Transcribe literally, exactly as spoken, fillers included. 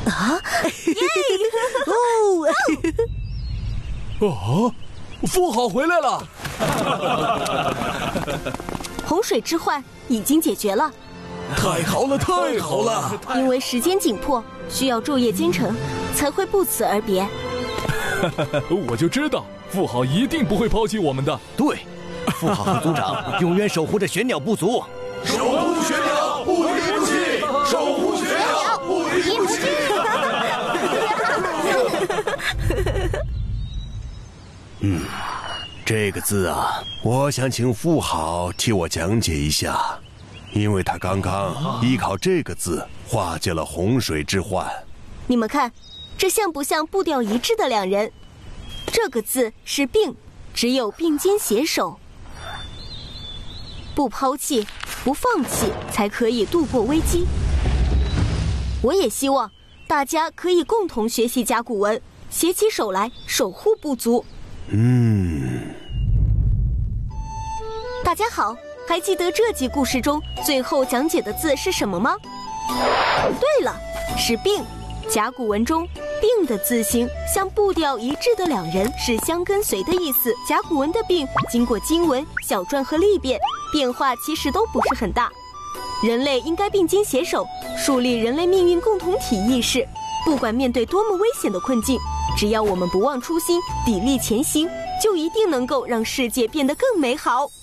啊！ 哦！哦，富豪回来了！ 洪水之患已经解决了。 太好了，太好了！ 因为时间紧迫，需要昼夜兼程，才会不辞而别。 我就知道，富豪一定不会抛弃我们的。 对，富豪和族长永远守护着玄鸟部族。 守护玄鸟，不离不弃；守护玄鸟，不离不弃。 嗯，这个字啊，我想请富豪替我讲解一下，因为他刚刚依靠这个字化解了洪水之患。 你们看，这像不像步调一致的两人？这个字是并，只有并肩携手，不抛弃，不放弃，才可以度过危机。我也希望大家可以共同学习甲骨文，携起手来守护部族。 嗯， 大家好，还记得这集故事中最后讲解的字是什么吗？对了，是并。甲骨文中并的字形像步调一致的两人是相跟随的意思。甲骨文的并经过经文、小篆和历变，变化其实都不是很大。人类应该并肩携手，树立人类命运共同体意识。不管面对多么危险的困境，只要我们不忘初心，砥砺前行，就一定能够让世界变得更美好。